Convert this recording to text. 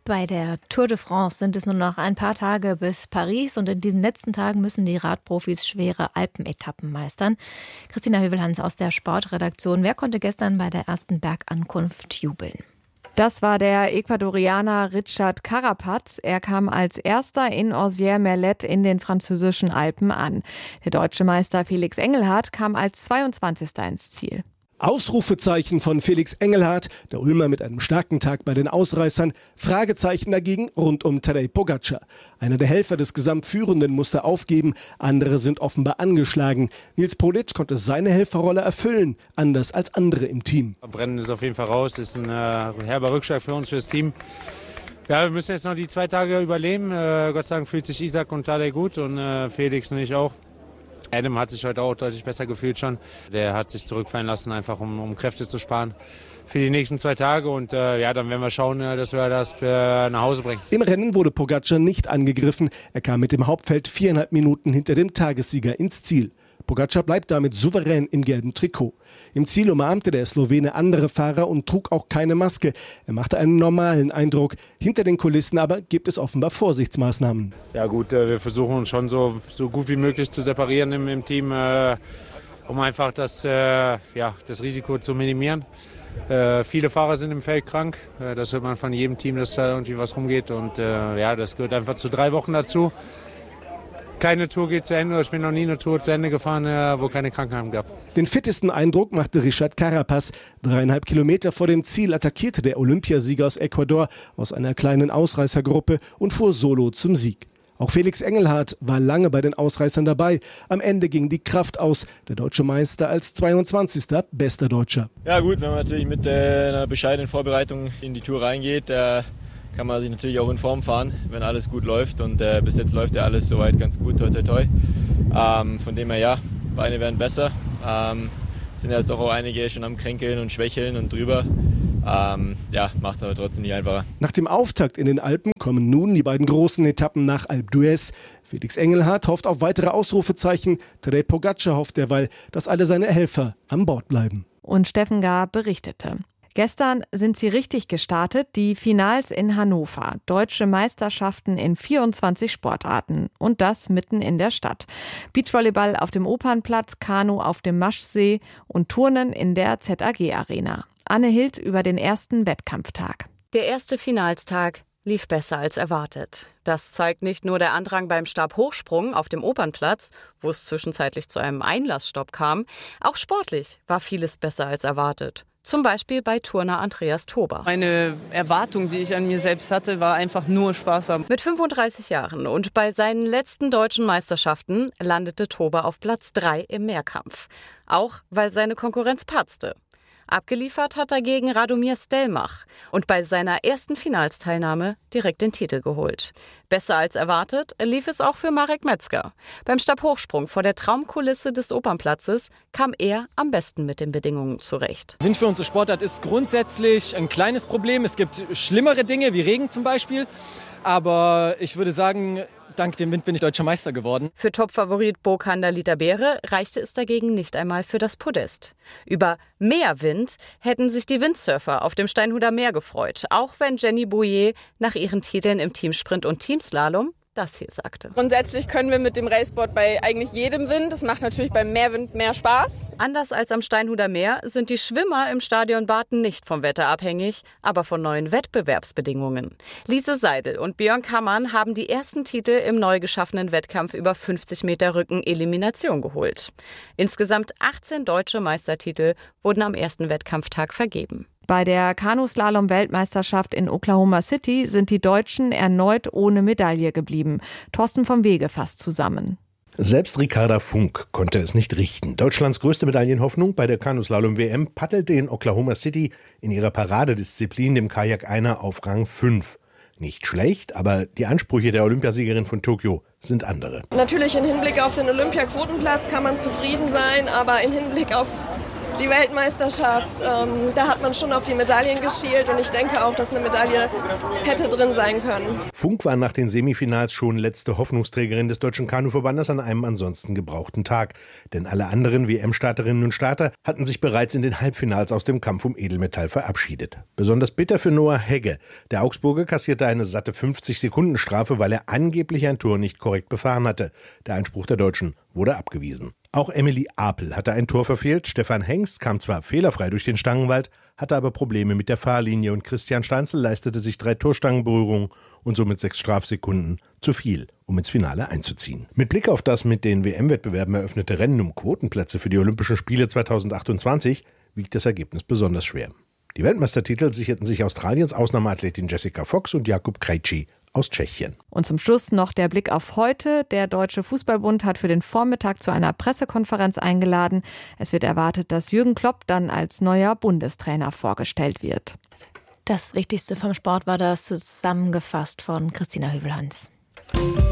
Bei der Tour de France sind es nur noch ein paar Tage bis Paris und in diesen letzten Tagen müssen die Radprofis schwere Alpenetappen meistern. Christina Hövelhans aus der Sportredaktion. Wer konnte gestern bei der ersten Bergankunft jubeln? Das war der Ecuadorianer Richard Carapaz. Er kam als Erster in Ozières-Merlet in den französischen Alpen an. Der deutsche Meister Felix Engelhardt kam als 22. ins Ziel. Ausrufezeichen von Felix Engelhardt, der Ulmer mit einem starken Tag bei den Ausreißern, Fragezeichen dagegen rund um Tadej Pogačar. Einer der Helfer des Gesamtführenden musste aufgeben, andere sind offenbar angeschlagen. Nils Polic konnte seine Helferrolle erfüllen, anders als andere im Team. Brennen ist auf jeden Fall raus, ist ein herber Rückschlag für uns, fürs Team. Ja, wir müssen jetzt noch die 2 Tage überleben. Gott sei Dank fühlt sich Isaac und Tadej gut und Felix und ich auch. Adam hat sich heute auch deutlich besser gefühlt schon. Der hat sich zurückfallen lassen, einfach um Kräfte zu sparen für die nächsten 2 Tage. Und dann werden wir schauen, dass wir das nach Hause bringen. Im Rennen wurde Pogačar nicht angegriffen. Er kam mit dem Hauptfeld 4,5 Minuten hinter dem Tagessieger ins Ziel. Pogačar bleibt damit souverän im gelben Trikot. Im Ziel umarmte der Slowene andere Fahrer und trug auch keine Maske. Er machte einen normalen Eindruck. Hinter den Kulissen aber gibt es offenbar Vorsichtsmaßnahmen. Ja gut, wir versuchen uns schon so gut wie möglich zu separieren im Team, um einfach das Risiko zu minimieren. Viele Fahrer sind im Feld krank. Das hört man von jedem Team, dass da irgendwie was rumgeht. Und das gehört einfach zu 3 Wochen dazu. Keine Tour geht zu Ende. Ich bin noch nie eine Tour zu Ende gefahren, wo keine Krankheiten gab. Den fittesten Eindruck machte Richard Carapaz. 3,5 Kilometer vor dem Ziel attackierte der Olympiasieger aus Ecuador aus einer kleinen Ausreißergruppe und fuhr solo zum Sieg. Auch Felix Engelhardt war lange bei den Ausreißern dabei. Am Ende ging die Kraft aus. Der deutsche Meister als 22. bester Deutscher. Ja gut, wenn man natürlich mit einer bescheidenen Vorbereitung in die Tour reingeht, kann man sich natürlich auch in Form fahren, wenn alles gut läuft. Und bis jetzt läuft ja alles soweit ganz gut, toi toi toi. Von dem her ja, Beine werden besser. Sind jetzt auch einige schon am Kränkeln und Schwächeln und drüber. Macht es aber trotzdem nicht einfacher. Nach dem Auftakt in den Alpen kommen nun die beiden großen Etappen nach Alpe d'Huez. Felix Engelhardt hofft auf weitere Ausrufezeichen. Tadej Pogačar hofft derweil, dass alle seine Helfer an Bord bleiben. Und Steffen Gahr berichtete. Gestern sind sie richtig gestartet, die Finals in Hannover. Deutsche Meisterschaften in 24 Sportarten. Und das mitten in der Stadt. Beachvolleyball auf dem Opernplatz, Kanu auf dem Maschsee und Turnen in der ZAG-Arena. Anne Hild über den ersten Wettkampftag. Der erste Finalstag lief besser als erwartet. Das zeigt nicht nur der Andrang beim Stabhochsprung auf dem Opernplatz, wo es zwischenzeitlich zu einem Einlassstopp kam. Auch sportlich war vieles besser als erwartet. Zum Beispiel bei Turner Andreas Tober. Meine Erwartung, die ich an mir selbst hatte, war einfach nur Spaß haben. Mit 35 Jahren und bei seinen letzten deutschen Meisterschaften landete Tober auf Platz 3 im Mehrkampf. Auch weil seine Konkurrenz patzte. Abgeliefert hat dagegen Radomir Stelmach und bei seiner ersten Finalsteilnahme direkt den Titel geholt. Besser als erwartet lief es auch für Marek Metzger. Beim Stabhochsprung vor der Traumkulisse des Opernplatzes kam er am besten mit den Bedingungen zurecht. Wind für unsere Sportart ist grundsätzlich ein kleines Problem. Es gibt schlimmere Dinge wie Regen zum Beispiel. Aber ich würde sagen, dank dem Wind bin ich deutscher Meister geworden. Für Topfavorit Bokanda Litabeere reichte es dagegen nicht einmal für das Podest. Über mehr Wind hätten sich die Windsurfer auf dem Steinhuder Meer gefreut, auch wenn Jenny Bouyer nach ihren Titeln im Teamsprint und Teamslalom das hier sagte. Grundsätzlich können wir mit dem Raceboard bei eigentlich jedem Wind. Das macht natürlich beim Meerwind mehr Spaß. Anders als am Steinhuder Meer sind die Schwimmer im Stadion Barten nicht vom Wetter abhängig, aber von neuen Wettbewerbsbedingungen. Lise Seidel und Björn Kammann haben die ersten Titel im neu geschaffenen Wettkampf über 50 Meter Rücken-Elimination geholt. Insgesamt 18 deutsche Meistertitel wurden am ersten Wettkampftag vergeben. Bei der Kanuslalom-Weltmeisterschaft in Oklahoma City sind die Deutschen erneut ohne Medaille geblieben. Thorsten vom Wege fasst zusammen. Selbst Ricarda Funk konnte es nicht richten. Deutschlands größte Medaillenhoffnung bei der Kanuslalom-WM paddelte in Oklahoma City in ihrer Paradedisziplin, dem Kajak-Einer, auf Rang 5. Nicht schlecht, aber die Ansprüche der Olympiasiegerin von Tokio sind andere. Natürlich im Hinblick auf den Olympiaquotenplatz kann man zufrieden sein, aber im Hinblick auf die Weltmeisterschaft. Da hat man schon auf die Medaillen geschielt und ich denke auch, dass eine Medaille hätte drin sein können. Funk war nach den Semifinals schon letzte Hoffnungsträgerin des Deutschen Kanuverbandes an einem ansonsten gebrauchten Tag. Denn alle anderen WM-Starterinnen und Starter hatten sich bereits in den Halbfinals aus dem Kampf um Edelmetall verabschiedet. Besonders bitter für Noah Hegge. Der Augsburger kassierte eine satte 50-Sekunden-Strafe, weil er angeblich ein Tor nicht korrekt befahren hatte. Der Einspruch der Deutschen wurde abgewiesen. Auch Emily Apel hatte ein Tor verfehlt. Stefan Hengst kam zwar fehlerfrei durch den Stangenwald, hatte aber Probleme mit der Fahrlinie und Christian Steinzel leistete sich 3 Torstangenberührungen und somit 6 Strafsekunden zu viel, um ins Finale einzuziehen. Mit Blick auf das mit den WM-Wettbewerben eröffnete Rennen um Quotenplätze für die Olympischen Spiele 2028 wiegt das Ergebnis besonders schwer. Die Weltmeistertitel sicherten sich Australiens Ausnahmeathletin Jessica Fox und Jakub Krejci aus Tschechien. Und zum Schluss noch der Blick auf heute. Der Deutsche Fußballbund hat für den Vormittag zu einer Pressekonferenz eingeladen. Es wird erwartet, dass Jürgen Klopp dann als neuer Bundestrainer vorgestellt wird. Das Wichtigste vom Sport war das zusammengefasst von Christina Hövelhans.